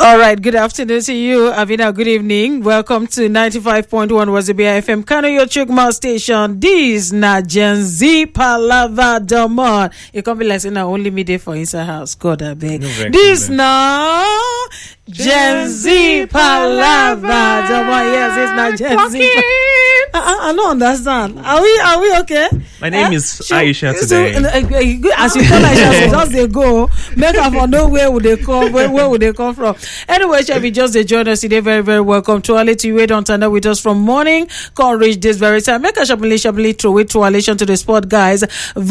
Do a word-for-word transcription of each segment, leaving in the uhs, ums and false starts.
All right, good afternoon to you. Avina, good evening. Welcome to ninety-five point one Wazobia F M, Kano, your Chukma station. This na Gen Z Palava Damon. You can't be like saying only me there for inside house. God, I beg. No, this na Gen Z Palava Damon. Yes, it's na Gen Z. I, I don't understand. Are we are we okay? My name uh, is Aisha so, today. So, uh, as you tell Aisha, so just they go. Make her for know where would they come, where, where would they come from. Anyway, shall we just join us today? Very, very welcome to Ale to wait on Tanda with us from morning. Can't reach this very time. Make a shably shably throw it to Alation to the sport, guys.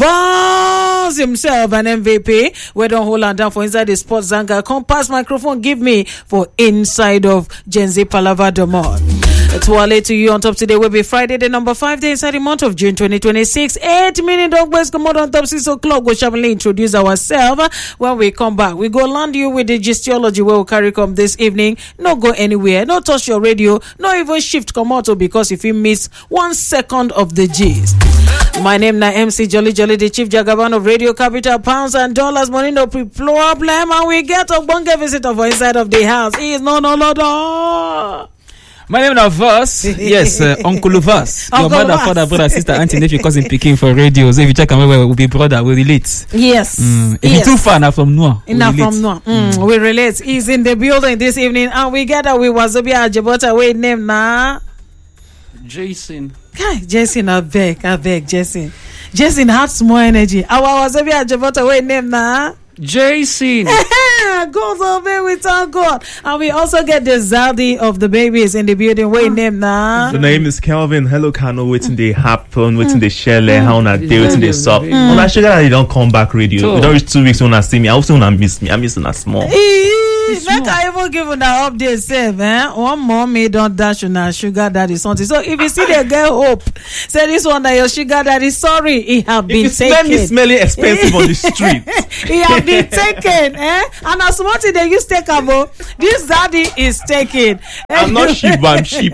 Vaz himself an M V P. We don't hold on down for inside the sport Zanga. Come pass microphone, give me for inside of Gen Z Palava Demon. To Ale to you on top today will be Friday, the number five day inside the month of June twenty twenty-six. Eight minute dog boys come out on top six o'clock. We shall introduce ourselves. When we come back, we go land you with the gistology where we carry come this evening. No go anywhere, no touch your radio, no even shift come out because if you miss one second of the gist. My name na M C Jolly Jolly, the Chief Jagaban of Radio Capital, pounds and dollars, money no problem, and we get a bunga visitor for inside of the house. He is no no no no. My name is Vas. Yes, uh, Uncle Vas. Your mother, Vas. Father, brother, sister, auntie, nephew, cousin, picking for radio. So if you check on where we'll be brother, we relate. Yes. Mm. If yes. you're too far, now from Noah. Now from Noah. Mm. Mm. We relate. He's in the building this evening, and we gather with Wazobia Ajabota. Wait, name na Jason. Hi, Jason. I beg, I beg, Jason. Jason had small energy. Our Wazobia Ajabota. Wait, name na Jason. Goes over with our God. And we also get the Zaldi of the babies in the building. Wait, name now. The name is Kelvin. Hello, Kano. Waiting they happen. Waiting they share. How na day. Waiting they sup. On a sugar that they don't come back radio. We don't reach two weeks when I see me. I also wanna miss me. I miss on a small. Make I even give an update, say, eh? One mommy don't dash on a sugar daddy something. So if you see the girl hope, say this one that your sugar daddy, sorry, he have been if taken. Smell me smelling expensive on the street. He have been taken, eh? And as much as they use take about, this daddy is taken. I'm not sheep, but I'm sheep.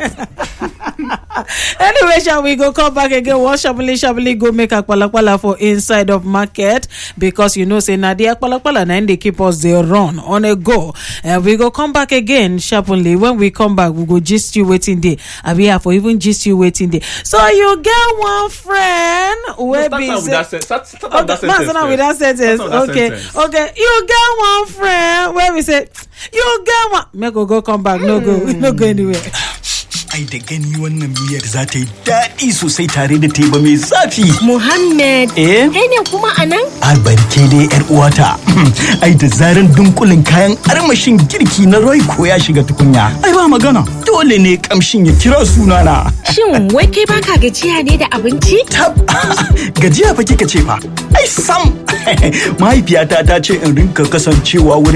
Anyway, shall we go come back again? What shably shably go make a kwalakwala for inside of market because you know say Nadia kwalakwala na they keep us they run on a go. And we go come back again sharply. When we come back, we go gist you waiting day. I be here for even gist you waiting day. So you get one friend where no, be start say, with that, start, start okay, with that sentence. Start with that sentence. Okay, sentence. okay. You get one friend where we say you get one. Make go go come back. No go, no go anywhere. Ai da gani wannan miyar za ta yi daɗi sosai tare da teba mai zafi. Muhammad, eh? Kai ne kuma anan? Albarke dai yar uwata. Ai da zaran dunkulin kayan armashin girki na Royco ya shiga tukunya. Ai ba magana. Dole ne kamshin ya kira sunana. Shin wai kai baka gajiya ne da abinci? Tab. Gajiya fa kika ce fa. Ai sam. Mahaifiyata ta ce in rinka kasancewa wurin